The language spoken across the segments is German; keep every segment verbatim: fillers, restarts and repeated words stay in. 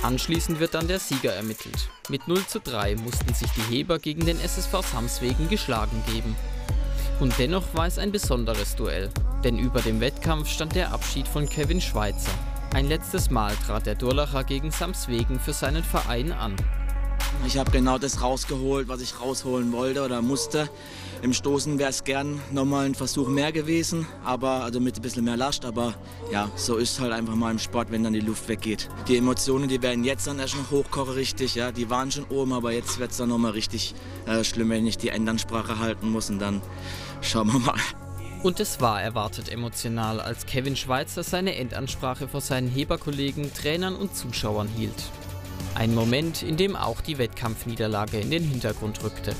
Anschließend wird dann der Sieger ermittelt. Mit null zu drei mussten sich die Heber gegen den S S V Samswegen geschlagen geben. Und dennoch war es ein besonderes Duell, denn über dem Wettkampf stand der Abschied von Kevin Schweitzer. Ein letztes Mal trat der Durlacher gegen Samswegen für seinen Verein an. Ich habe genau das rausgeholt, was ich rausholen wollte oder musste. Im Stoßen wäre es gern nochmal ein Versuch mehr gewesen, aber also mit ein bisschen mehr Last. Aber ja, so ist es halt einfach mal im Sport, wenn dann die Luft weggeht. Die Emotionen, die werden jetzt dann erst noch hochkochen, richtig. Ja, die waren schon oben, aber jetzt wird es dann nochmal richtig äh, schlimm, wenn ich die Endansprache halten muss. Und dann schauen wir mal. Und es war erwartet emotional, als Kevin Schweitzer seine Endansprache vor seinen Heberkollegen, Trainern und Zuschauern hielt. Ein Moment, in dem auch die Wettkampfniederlage in den Hintergrund rückte.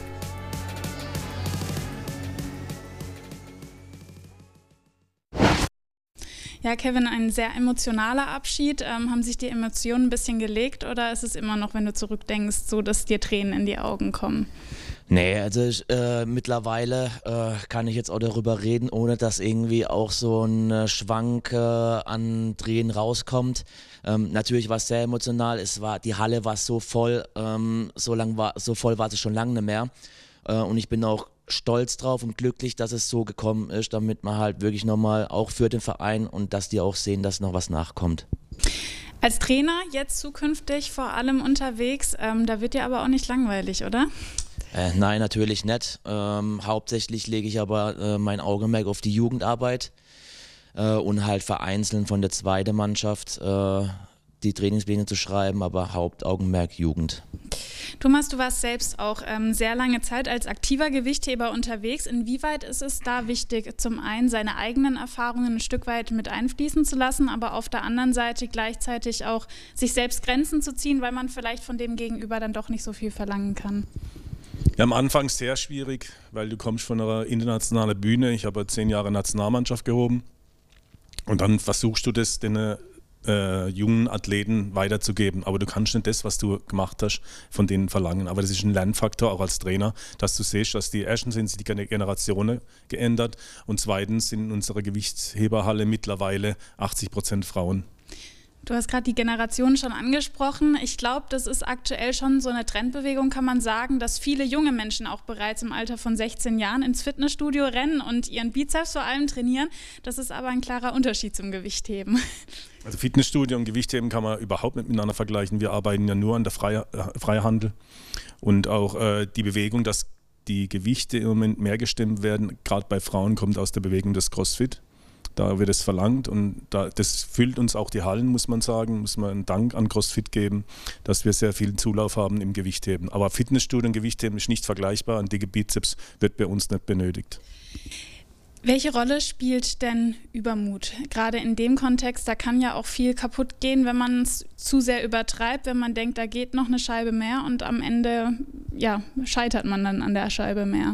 Ja, Kevin, ein sehr emotionaler Abschied. Ähm, haben sich die Emotionen ein bisschen gelegt oder ist es immer noch, wenn du zurückdenkst, so, dass dir Tränen in die Augen kommen? Nee, also ich, äh, mittlerweile äh, kann ich jetzt auch darüber reden, ohne dass irgendwie auch so ein äh, Schwank äh, an Tränen rauskommt. Ähm, natürlich war es sehr emotional, es war, die Halle war so voll, ähm, so, lang war, so voll war sie schon lange nicht mehr. Äh, und ich bin auch stolz drauf und glücklich, dass es so gekommen ist, damit man halt wirklich nochmal auch für den Verein und dass die auch sehen, dass noch was nachkommt. Als Trainer jetzt zukünftig vor allem unterwegs, ähm, da wird dir aber auch nicht langweilig, oder? Äh, nein, natürlich nicht. Ähm, hauptsächlich lege ich aber äh, mein Augenmerk auf die Jugendarbeit äh, und halt vereinzelt von der zweiten Mannschaft äh, die Trainingspläne zu schreiben, aber Hauptaugenmerk Jugend. Thomas, du warst selbst auch ähm, sehr lange Zeit als aktiver Gewichtheber unterwegs. Inwieweit ist es da wichtig, zum einen seine eigenen Erfahrungen ein Stück weit mit einfließen zu lassen, aber auf der anderen Seite gleichzeitig auch sich selbst Grenzen zu ziehen, weil man vielleicht von dem Gegenüber dann doch nicht so viel verlangen kann? Ja, am Anfang sehr schwierig, weil du kommst von einer internationalen Bühne. Ich habe zehn Jahre Nationalmannschaft gehoben und dann versuchst du das den äh, jungen Athleten weiterzugeben. Aber du kannst nicht das, was du gemacht hast, von denen verlangen. Aber das ist ein Lernfaktor, auch als Trainer, dass du siehst, dass die erstens sind sich die Generationen geändert und zweitens sind in unserer Gewichtsheberhalle mittlerweile achtzig Prozent Frauen. Du hast gerade die Generation schon angesprochen. Ich glaube, das ist aktuell schon so eine Trendbewegung, kann man sagen, dass viele junge Menschen auch bereits im Alter von sechzehn Jahren ins Fitnessstudio rennen und ihren Bizeps vor allem trainieren. Das ist aber ein klarer Unterschied zum Gewichtheben. Also Fitnessstudio und Gewichtheben kann man überhaupt nicht miteinander vergleichen. Wir arbeiten ja nur an der Freie, äh, Freihandel und auch äh, die Bewegung, dass die Gewichte im Moment mehr gestemmt werden, gerade bei Frauen, kommt aus der Bewegung des CrossFit. Da wird es verlangt und da, das füllt uns auch die Hallen, muss man sagen, muss man einen Dank an CrossFit geben, dass wir sehr viel Zulauf haben im Gewichtheben. Aber Fitnessstudio und Gewichtheben ist nicht vergleichbar, ein dicke Bizeps wird bei uns nicht benötigt. Welche Rolle spielt denn Übermut? Gerade in dem Kontext, da kann ja auch viel kaputt gehen, wenn man es zu sehr übertreibt, wenn man denkt, da geht noch eine Scheibe mehr und am Ende ja, scheitert man dann an der Scheibe mehr.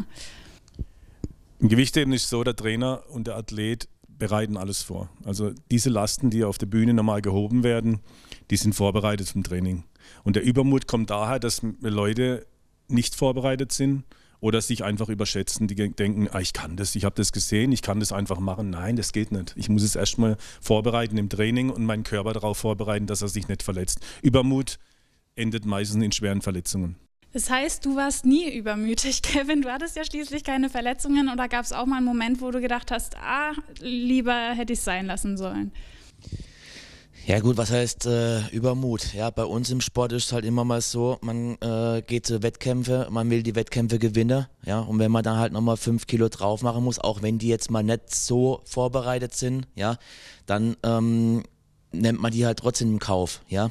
Im Gewichtheben ist es so, der Trainer und der Athlet bereiten alles vor. Also diese Lasten, die auf der Bühne normal gehoben werden, die sind vorbereitet zum Training. Und der Übermut kommt daher, dass Leute nicht vorbereitet sind oder sich einfach überschätzen, die denken, ah, ich kann das, ich habe das gesehen, ich kann das einfach machen. Nein, das geht nicht. Ich muss es erstmal vorbereiten im Training und meinen Körper darauf vorbereiten, dass er sich nicht verletzt. Übermut endet meistens in schweren Verletzungen. Das heißt, du warst nie übermütig, Kevin. Du hattest ja schließlich keine Verletzungen oder gab es auch mal einen Moment, wo du gedacht hast, ah, lieber hätte ich es sein lassen sollen? Ja gut, was heißt äh, Übermut? Ja, bei uns im Sport ist es halt immer mal so, man äh, geht zu Wettkämpfe, man will die Wettkämpfe gewinnen, ja, und wenn man dann halt nochmal fünf Kilo drauf machen muss, auch wenn die jetzt mal nicht so vorbereitet sind, ja, dann ähm, nimmt man die halt trotzdem in Kauf, ja.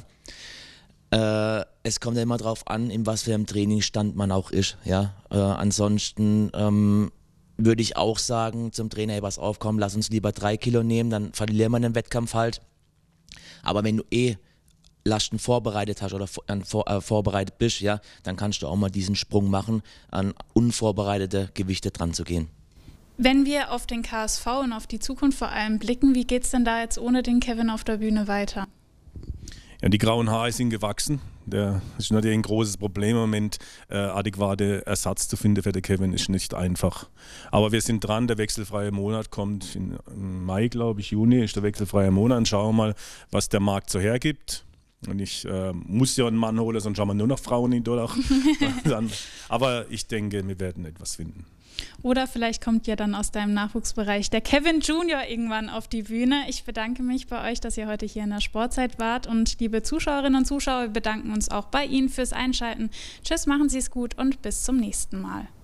Äh, es kommt ja immer drauf an, in was für einem Trainingsstand man auch ist, ja. Äh, ansonsten ähm, würde ich auch sagen zum Trainer, hey, pass auf, komm, lass uns lieber drei Kilo nehmen, dann verlieren wir den Wettkampf halt. Aber wenn du eh Lasten vorbereitet hast oder vor, vor, äh, vorbereitet bist, ja, dann kannst du auch mal diesen Sprung machen, an unvorbereitete Gewichte dran zu gehen. Wenn wir auf den K S V und auf die Zukunft vor allem blicken, wie geht es denn da jetzt ohne den Kevin auf der Bühne weiter? Ja, die grauen Haare sind gewachsen. Das ist natürlich ein großes Problem im Moment. Äh, adäquate Ersatz zu finden für den Kevin ist nicht einfach. Aber wir sind dran, der wechselfreie Monat kommt in, im Mai, glaube ich, Juni ist der wechselfreie Monat. Und schauen wir mal, was der Markt so hergibt. Und ich äh, muss ja einen Mann holen, sonst haben wir nur noch Frauen in Durlach. Aber ich denke, wir werden etwas finden. Oder vielleicht kommt ja dann aus deinem Nachwuchsbereich der Kevin Junior irgendwann auf die Bühne. Ich bedanke mich bei euch, dass ihr heute hier in der Sportzeit wart. Und liebe Zuschauerinnen und Zuschauer, wir bedanken uns auch bei Ihnen fürs Einschalten. Tschüss, machen Sie es gut und bis zum nächsten Mal.